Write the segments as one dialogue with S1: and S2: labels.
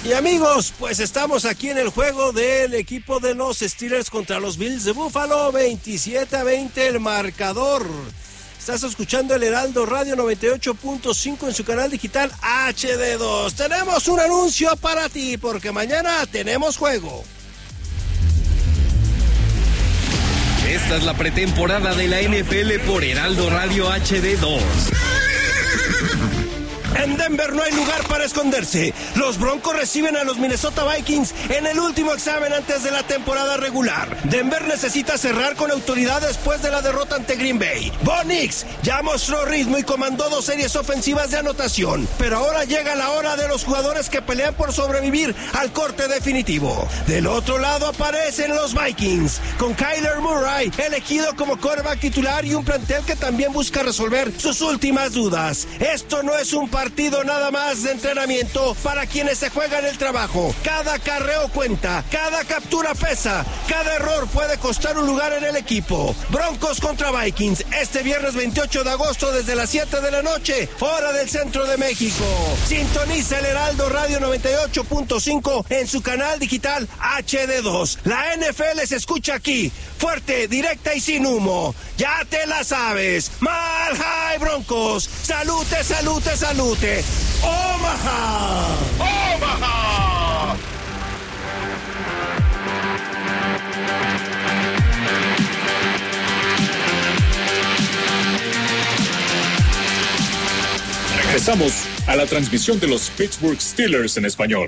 S1: Y amigos, pues estamos aquí en el juego del equipo de los Steelers contra los Bills de Buffalo, 27-20 el marcador. Estás escuchando el Heraldo Radio 98.5 en su canal digital HD2. Tenemos un anuncio para ti porque mañana tenemos juego.
S2: Esta es la pretemporada de la NFL por Heraldo Radio HD2.
S1: En Denver no hay lugar para esconderse. Los Broncos reciben a los Minnesota Vikings en el último examen antes de la temporada regular. Denver necesita cerrar con autoridad después de la derrota ante Green Bay. Bo Nix ya mostró ritmo y comandó 2 series ofensivas de anotación. Pero ahora llega la hora de los jugadores que pelean por sobrevivir al corte definitivo. Del otro lado aparecen los Vikings, con Kyler Murray elegido como quarterback titular y un plantel que también busca resolver sus últimas dudas. Esto no es un partido nada más de entrenamiento para quienes se juegan el trabajo. Cada acarreo cuenta, cada captura pesa, cada error puede costar un lugar en el equipo. Broncos contra Vikings, este viernes 28 de agosto desde las 7 de la noche, hora del centro de México. Sintoniza el Heraldo Radio 98.5 en su canal digital HD2. La NFL se escucha aquí, fuerte, directa y sin humo. Ya te la sabes. Mile High Broncos. Salute, salute, salute. Omaha. Omaha.
S3: Regresamos a la transmisión de los Pittsburgh Steelers en español.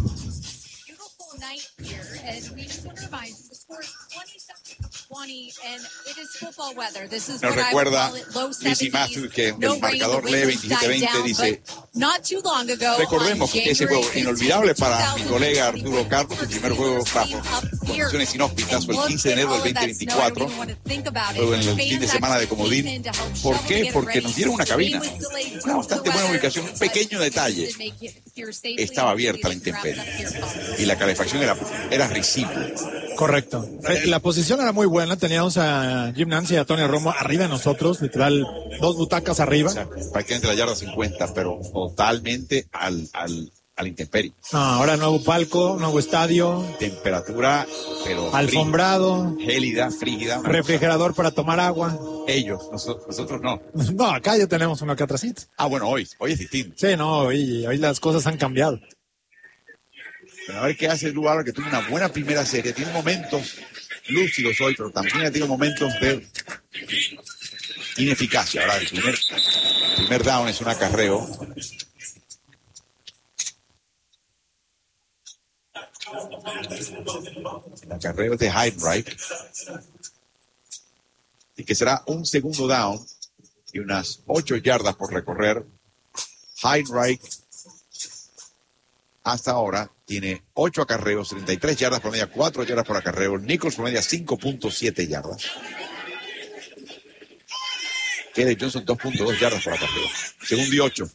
S4: Nos recuerda Lizzie Matthews que el marcador lee 27-20 dice: recordemos que ese juego inolvidable para mi colega Arturo Carlos, el primer juego bajo condiciones inhóspitas fue el 15 de enero del 2024, luego en el fin de semana de comodín. ¿Por qué? Porque nos dieron una cabina, una bastante buena ubicación, un pequeño detalle: estaba abierta la intemperie y la calefacción era risible.
S5: Correcto. La posición era muy buena, teníamos a Jim Nantz y a Tony Romo arriba de nosotros, literal, 2 butacas arriba.
S4: O sea, prácticamente la yarda 50, pero totalmente al intemperie.
S5: No, ahora nuevo palco, nuevo estadio.
S4: Temperatura, pero
S5: alfombrado.
S4: Fría, gélida, frígida.
S5: Refrigerador para tomar agua.
S4: Ellos, nosotros no.
S5: No, acá ya tenemos uno que atrásito.
S4: Ah, bueno, hoy es distinto.
S5: Sí, no, hoy las cosas han cambiado.
S4: Pero a ver qué hace Drew Allar, que tuvo una buena primera serie. Tiene momentos lúcidos hoy, pero también ha tenido momentos de ineficacia. Ahora, el primer down es un acarreo. El acarreo es de Heidenreich. Y que será un segundo down y unas 8 yardas por recorrer. Heidenreich hasta ahora tiene 8 acarreos, 33 yardas, promedia 4 yardas por acarreo. Nichols promedia 5.7 yardas. Kelly Johnson 2.2 yardas por acarreo. Segundo y 8.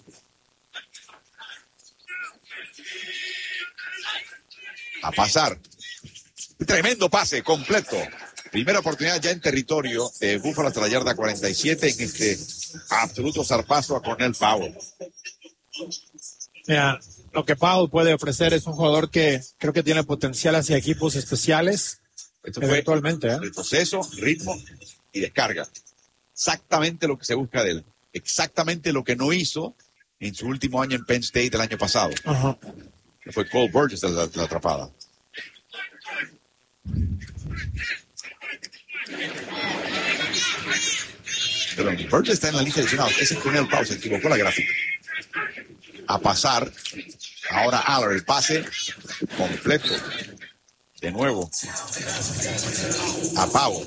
S4: A pasar. Tremendo pase completo. Primera oportunidad ya en territorio de Buffalo hasta la yarda 47 en este absoluto zarpazo a Cornell Powell.
S5: Mira, lo que Powell puede ofrecer es un jugador que creo que tiene potencial hacia equipos especiales.
S4: Esto
S5: eventualmente,
S4: fue retroceso, ritmo y descarga. Exactamente lo que se busca de él. Exactamente lo que no hizo en su último año en Penn State el año pasado.
S5: Ajá.
S4: Que fue Cole Burgess la atrapada. Pero Burgess está en la lista de lesionados. Ese es Cornell Powell, se equivocó la gráfica. A pasar. Ahora Allar, el pase completo. De nuevo. A Powell.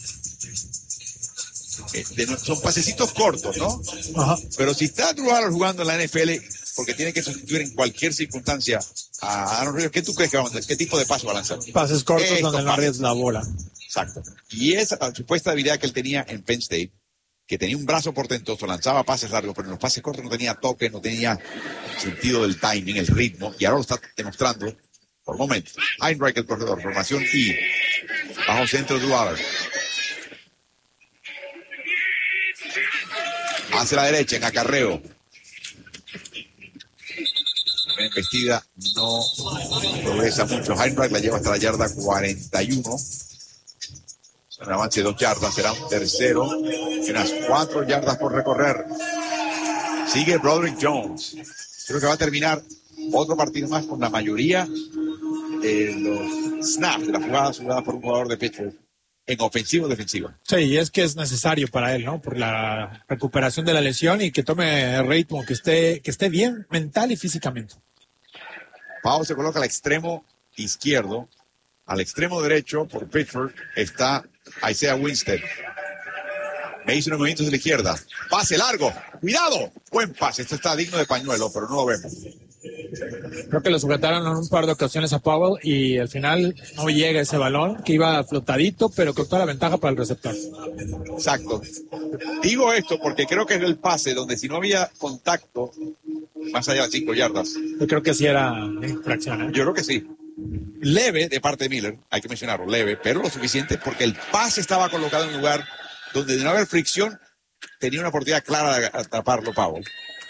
S4: Son pasecitos cortos, ¿no?
S5: Ajá.
S4: Pero si está Drew Allar jugando en la NFL, porque tiene que sustituir en cualquier circunstancia a Aaron Rodgers, ¿qué tú crees que va a lanzar? ¿Qué tipo de paso va a lanzar?
S5: Pases cortos donde no arriesgas la bola.
S4: Exacto. Y esa supuesta habilidad que él tenía en Penn State, que tenía un brazo portentoso, lanzaba pases largos, pero en los pases cortos no tenía toque, no tenía sentido del timing, el ritmo, y ahora lo está demostrando por momentos. Heinrich, el corredor, formación I, bajo centro Drew Allar. Hacia la derecha en acarreo. embestida no progresa mucho. Heinrich la lleva hasta la yarda 41. Un avance de 2 yardas, será un tercero y unas 4 yardas por recorrer. Sigue Broderick Jones. Creo que va a terminar otro partido más con la mayoría de los snaps de las jugadas jugadas por un jugador de Pittsburgh en ofensiva o defensiva.
S5: Sí, y es que es necesario para él, ¿no? Por la recuperación de la lesión y que tome ritmo, que esté bien mental y físicamente.
S4: Pau se coloca al extremo izquierdo. Al extremo derecho, por Pittsburgh, está Isaiah Winstead. Me hizo unos movimientos de la izquierda. Pase largo. ¡Cuidado! Buen pase. Esto está digno de pañuelo, pero no lo vemos.
S5: Creo que lo sujetaron en un par de ocasiones a Powell y al final no llega ese balón, que iba flotadito, pero con toda la ventaja para el receptor.
S4: Exacto. Digo esto porque creo que es el pase donde si no había contacto, más allá de 5 yardas.
S5: Yo creo que sí era infracción, ¿eh?
S4: Yo creo que sí. Leve de parte de Miller, hay que mencionarlo, leve, pero lo suficiente porque el pase estaba colocado en un lugar donde de no haber fricción tenía una oportunidad clara de atraparlo Powell.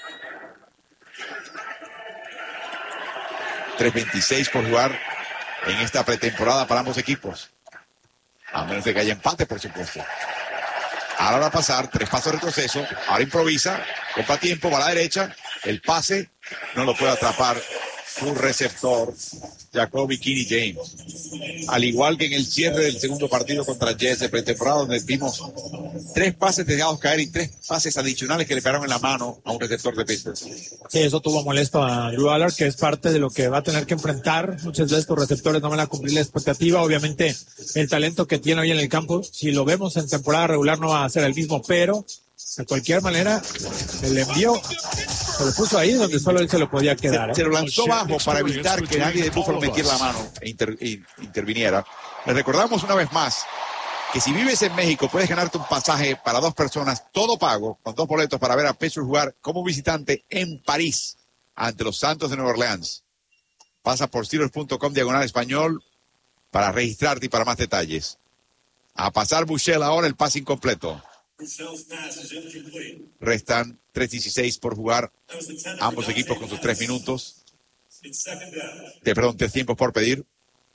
S4: 3:26 por jugar en esta pretemporada para ambos equipos. A menos de que haya empate, por supuesto. Ahora va a pasar, 3 pasos de retroceso. Ahora improvisa, compra tiempo, va a la derecha. El pase no lo puede atrapar su receptor, Jacoby Kinney James. Al igual que en el cierre del segundo partido contra Jets de pretemporada, donde vimos 3 pases dejados caer y 3 pases adicionales que le pegaron en la mano a un receptor de Pittsburgh.
S5: Sí, eso tuvo molesto a Drew Allard, que es parte de lo que va a tener que enfrentar. Muchos de estos receptores no van a cumplir la expectativa. Obviamente, el talento que tiene hoy en el campo, si lo vemos en temporada regular, no va a ser el mismo, pero de cualquier manera, el envío se lo puso ahí donde solo él se lo podía quedar, ¿eh?
S4: Se lo lanzó bajo para evitar que nadie de Buffalo metiera la mano e interviniera. Les recordamos una vez más que si vives en México puedes ganarte un pasaje para 2 personas, todo pago, con 2 boletos para ver a Pittsburgh jugar como visitante en París ante los Santos de Nueva Orleans. Pasa por Steelers.com/español para registrarte y para más detalles. A pasar Buechele ahora, el pase incompleto. Restan 3:16 por jugar. Ambos equipos con sus 3 minutos. 3 tiempos por pedir.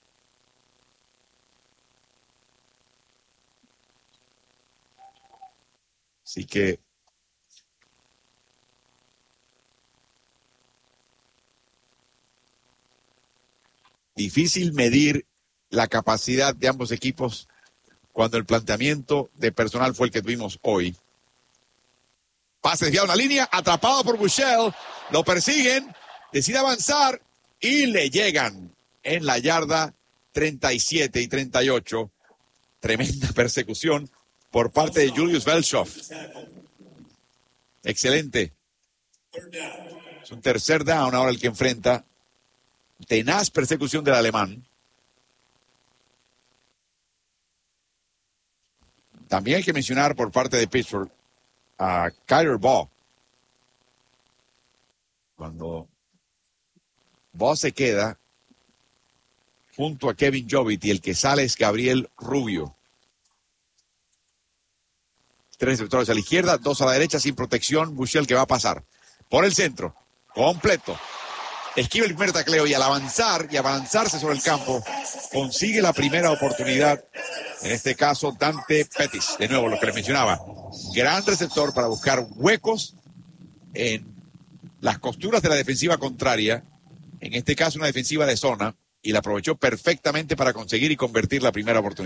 S4: Así que difícil medir la capacidad de ambos equipos cuando el planteamiento de personal fue el que tuvimos hoy. Pase desviado en la línea, atrapado por Buechele, lo persiguen, decide avanzar y le llegan en la yarda 37 y 38. Tremenda persecución por parte de Julius Belshoff. Excelente. Es un tercer down ahora el que enfrenta. Tenaz persecución del alemán. También hay que mencionar por parte de Pittsburgh a Kyler Baugh. Cuando Baugh se queda junto a Kevin Jovit y el que sale es Gabriel Rubio. 3 receptores a la izquierda, 2 a la derecha sin protección. Buechele que va a pasar por el centro, completo. Esquiva el primer tacleo y al avanzar y abalanzarse sobre el campo consigue la primera oportunidad. En este caso, Dante Pettis, de nuevo lo que les mencionaba, gran receptor para buscar huecos en las costuras de la defensiva contraria, en este caso una defensiva de zona, y la aprovechó perfectamente para conseguir y convertir la primera oportunidad.